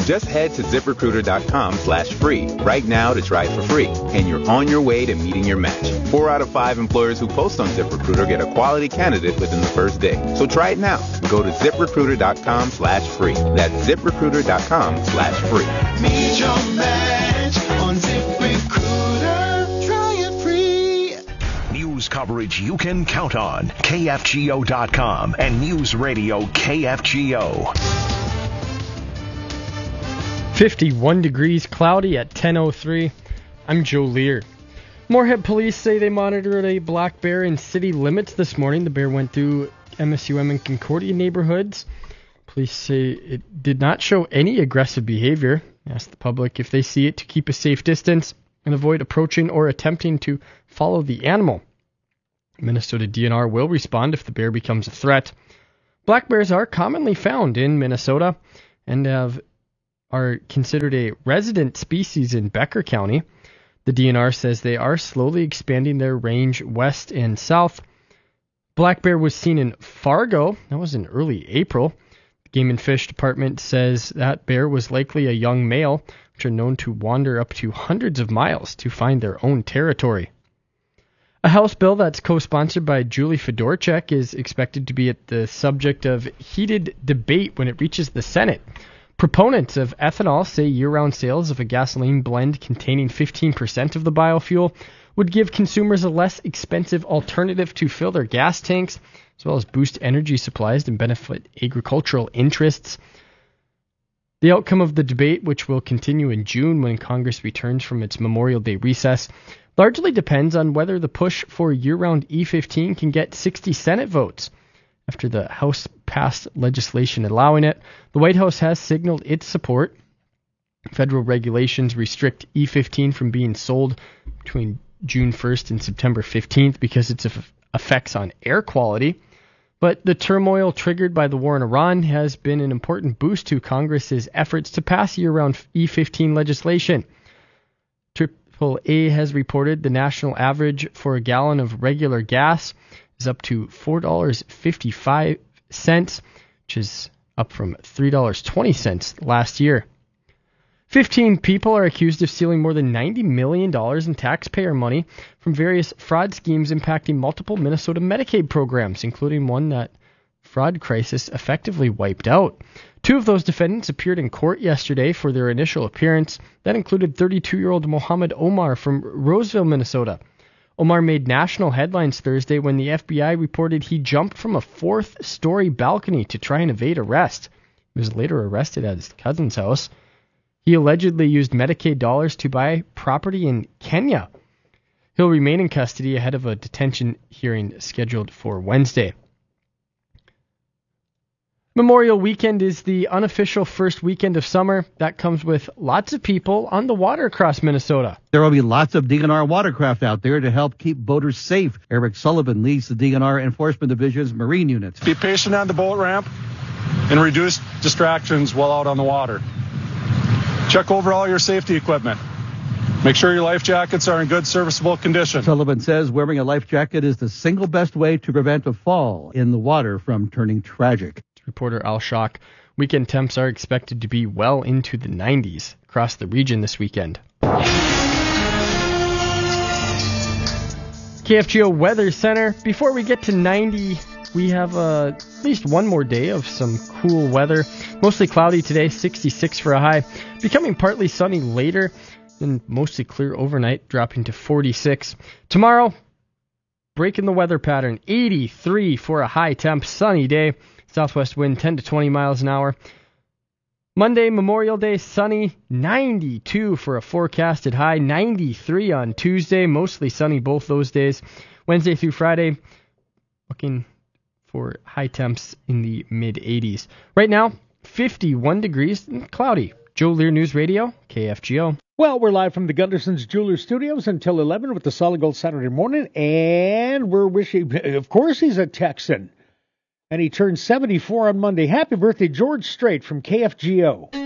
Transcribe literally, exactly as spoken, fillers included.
Just head to ZipRecruiter.com slash free right now to try it for free, and you're on your way to meeting your match. Four out of five employers who post on ZipRecruiter get a quality candidate within the first day. So try it now. Go to ZipRecruiter.com slash free. That's ZipRecruiter.com slash free. Meet your match on ZipRecruiter. Try it free. News coverage you can count on. K F G O dot com and News Radio K F G O. fifty-one degrees, cloudy at ten oh three. I'm Joe Lear. Moorhead police say they monitored a black bear in city limits this morning. The bear went through M S U M and Concordia neighborhoods. Police say it did not show any aggressive behavior. They asked the public if they see it to keep a safe distance and avoid approaching or attempting to follow the animal. Minnesota D N R will respond if the bear becomes a threat. Black bears are commonly found in Minnesota and have are considered a resident species in Becker County. The D N R says they are slowly expanding their range west and south. Black bear was seen in Fargo. That was in early April. The Game and Fish Department says that bear was likely a young male, which are known to wander up to hundreds of miles to find their own territory. A House bill that's co-sponsored by Julie Fedorchak is expected to be at the subject of heated debate when it reaches the Senate. Proponents of ethanol say year-round sales of a gasoline blend containing fifteen percent of the biofuel would give consumers a less expensive alternative to fill their gas tanks, as well as boost energy supplies and benefit agricultural interests. The outcome of the debate, which will continue in June when Congress returns from its Memorial Day recess, largely depends on whether the push for year-round E fifteen can get sixty Senate votes. After the House passed legislation allowing it, the White House has signaled its support. Federal regulations restrict E fifteen from being sold between June first and September fifteenth because its effects on air quality. But the turmoil triggered by the war in Iran has been an important boost to Congress's efforts to pass year-round E fifteen legislation. Triple A has reported the national average for a gallon of regular gas is up to four dollars and fifty-five cents, which is up from three dollars and twenty cents last year. Fifteen people are accused of stealing more than ninety million dollars in taxpayer money from various fraud schemes impacting multiple Minnesota Medicaid programs, including one that fraud crisis effectively wiped out. Two of those defendants appeared in court yesterday for their initial appearance. That included thirty-two-year-old Mohammed Omar from Roseville, Minnesota. Omar made national headlines Thursday when the F B I reported he jumped from a fourth-story balcony to try and evade arrest. He was later arrested at his cousin's house. He allegedly used Medicaid dollars to buy property in Kenya. He'll remain in custody ahead of a detention hearing scheduled for Wednesday. Memorial Weekend is the unofficial first weekend of summer. That comes with lots of people on the water across Minnesota. There will be lots of D N R watercraft out there to help keep boaters safe. Eric Sullivan leads the D N R Enforcement Division's Marine units. Be patient on the boat ramp and reduce distractions while out on the water. Check over all your safety equipment. Make sure your life jackets are in good serviceable condition. Sullivan says wearing a life jacket is the single best way to prevent a fall in the water from turning tragic. Reporter Al Shock. Weekend temps are expected to be well into the nineties across the region this weekend. K F G O Weather Center. Before we get to ninety, we have uh, at least one more day of some cool weather. Mostly cloudy today, sixty-six for a high. Becoming partly sunny later, then mostly clear overnight, dropping to forty-six. Tomorrow, breaking the weather pattern, eighty-three for a high temp, sunny day. Southwest wind ten to twenty miles an hour. Monday, Memorial Day, sunny, ninety-two for a forecasted high, ninety-three on Tuesday, mostly sunny both those days. Wednesday through Friday, looking for high temps in the mid-eighties. Right now, fifty-one degrees and cloudy. Joe Lear News Radio, K F G O. Well, we're live from the Gunderson's Jewelers Studios until eleven with the Solid Gold Saturday morning, and we're wishing, of course, he's a Texan. And he turned seventy-four on Monday. Happy birthday, George Strait from K F G O.